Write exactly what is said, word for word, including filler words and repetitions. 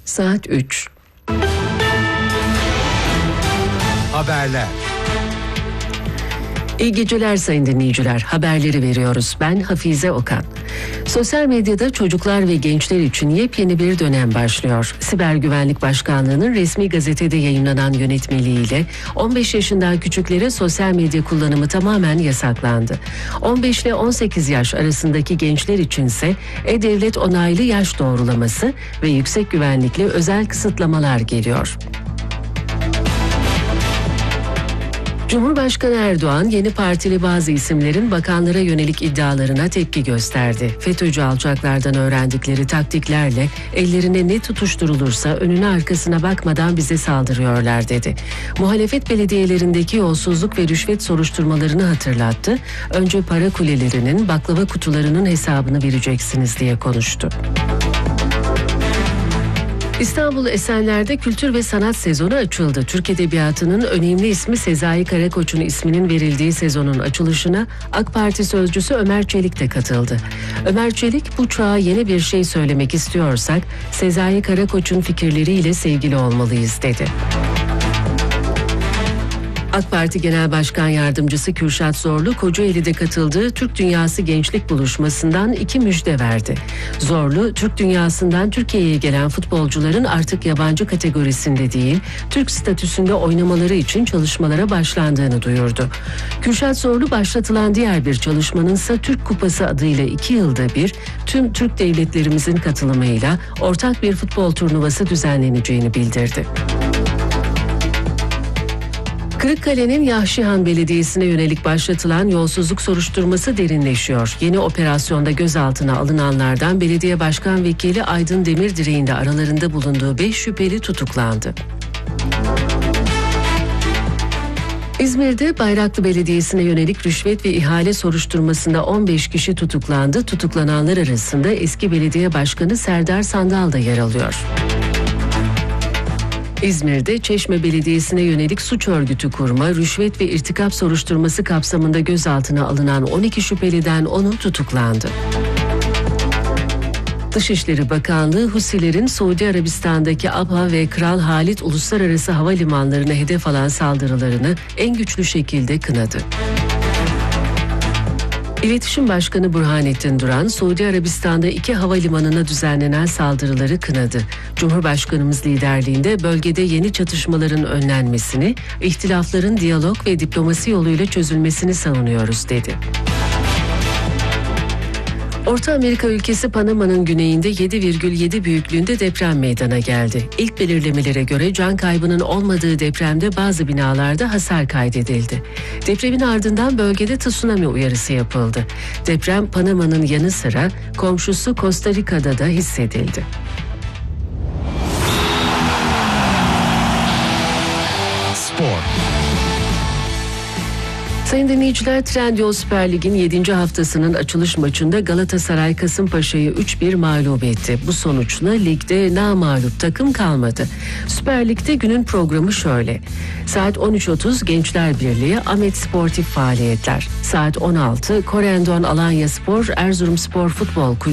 Saat üç. Haberler. İyi geceler sayın dinleyiciler. Haberleri veriyoruz. Ben Hafize Okan. Sosyal medyada çocuklar ve gençler için yepyeni bir dönem başlıyor. Siber Güvenlik Başkanlığı'nın resmi gazetede yayımlanan yönetmeliğiyle on beş yaşından küçüklere sosyal medya kullanımı tamamen yasaklandı. on beş ile on sekiz yaş arasındaki gençler içinse e-devlet onaylı yaş doğrulaması ve yüksek güvenlikli özel kısıtlamalar geliyor. Cumhurbaşkanı Erdoğan, yeni partili bazı isimlerin bakanlara yönelik iddialarına tepki gösterdi. FETÖ'cü alçaklardan öğrendikleri taktiklerle ellerine ne tutuşturulursa önüne arkasına bakmadan bize saldırıyorlar dedi. Muhalefet belediyelerindeki yolsuzluk ve rüşvet soruşturmalarını hatırlattı. Önce para kulelerinin, baklava kutularının hesabını vereceksiniz diye konuştu. İstanbul Esenler'de kültür ve sanat sezonu açıldı. Türk Edebiyatı'nın önemli ismi Sezai Karakoç'un isminin verildiği sezonun açılışına AK Parti sözcüsü Ömer Çelik de katıldı. Ömer Çelik, bu çağa yeni bir şey söylemek istiyorsak Sezai Karakoç'un fikirleriyle sevgili olmalıyız dedi. AK Parti Genel Başkan Yardımcısı Kürşat Zorlu, Kocaeli'de katıldığı Türk Dünyası Gençlik Buluşması'ndan iki müjde verdi. Zorlu, Türk Dünyası'ndan Türkiye'ye gelen futbolcuların artık yabancı kategorisinde değil, Türk statüsünde oynamaları için çalışmalara başlandığını duyurdu. Kürşat Zorlu, başlatılan diğer bir çalışmanın ise Türk Kupası adıyla iki yılda bir tüm Türk devletlerimizin katılımıyla ortak bir futbol turnuvası düzenleneceğini bildirdi. Kırıkkale'nin Yahşihan Belediyesi'ne yönelik başlatılan yolsuzluk soruşturması derinleşiyor. Yeni operasyonda gözaltına alınanlardan belediye başkan vekili Aydın Demirdireğin de aralarında bulunduğu beş şüpheli tutuklandı. İzmir'de Bayraklı Belediyesi'ne yönelik rüşvet ve ihale soruşturmasında on beş kişi tutuklandı. Tutuklananlar arasında eski belediye başkanı Serdar Sandal da yer alıyor. İzmir'de Çeşme Belediyesi'ne yönelik suç örgütü kurma, rüşvet ve irtikap soruşturması kapsamında gözaltına alınan on iki şüpheliden onu tutuklandı. Dışişleri Bakanlığı, Husilerin Suudi Arabistan'daki Abha ve Kral Halid uluslararası havalimanlarına hedef alan saldırılarını en güçlü şekilde kınadı. İletişim Başkanı Burhanettin Duran, Suudi Arabistan'da iki havalimanına düzenlenen saldırıları kınadı. Cumhurbaşkanımız liderliğinde bölgede yeni çatışmaların önlenmesini, ihtilafların diyalog ve diplomasi yoluyla çözülmesini savunuyoruz dedi. Orta Amerika ülkesi Panama'nın güneyinde yedi virgül yedi büyüklüğünde deprem meydana geldi. İlk belirlemelere göre can kaybının olmadığı depremde bazı binalarda hasar kaydedildi. Depremin ardından bölgede tsunami uyarısı yapıldı. Deprem Panama'nın yanı sıra komşusu Costa Rica'da da hissedildi. Spor. Sayın dinleyiciler, Trendyol Süper Lig'in yedinci haftasının açılış maçında Galatasaray Kasımpaşa'yı üç bir mağlup etti. Bu sonuçla ligde namağlup takım kalmadı. Süper Lig'de günün programı şöyle. Saat on üç otuz Gençler Birliği Ahmet Sportif faaliyetler. Saat on altı Korendon Alanyaspor Erzurumspor Futbol Kulübü